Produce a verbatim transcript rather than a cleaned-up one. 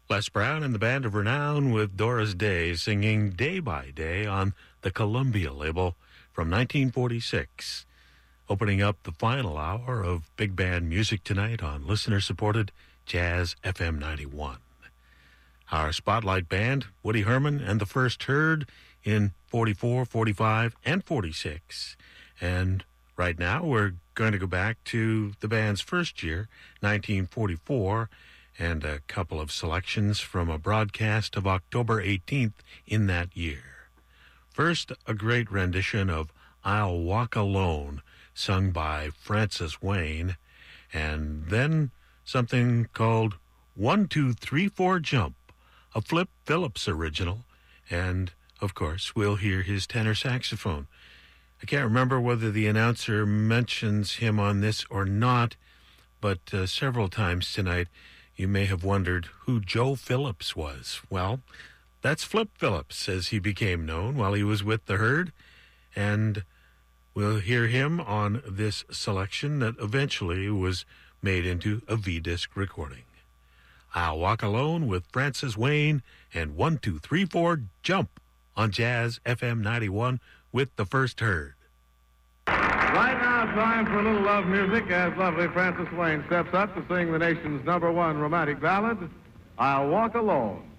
Les Brown and the Band of Renown with Doris Day singing Day by Day on the Columbia label from nineteen forty-six. Opening up the final hour of big band music tonight on listener-supported Jazz F M ninety-one. Our Spotlight Band, Woody Herman and the First Herd in forty-four, forty-five, and forty-six. And right now we're going to go back to the band's first year, nineteen forty-four, and a couple of selections from a broadcast of October eighteenth in that year. First, a great rendition of I'll Walk Alone, sung by Francis Wayne, and then something called One, Two, Three, Four, Jump, a Flip Phillips original, and, of course, we'll hear his tenor saxophone. I can't remember whether the announcer mentions him on this or not, but uh, several times tonight you may have wondered who Joe Phillips was. Well, that's Flip Phillips, as he became known while he was with the Herd, and we'll hear him on this selection that eventually was made into a V-disc recording. I'll Walk Alone with Francis Wayne and One, Two, Three, Four, Jump on Jazz F M ninety-one with the First Herd. Right now, time for a little love music as lovely Francis Wayne steps up to sing the nation's number one romantic ballad, I'll Walk Alone.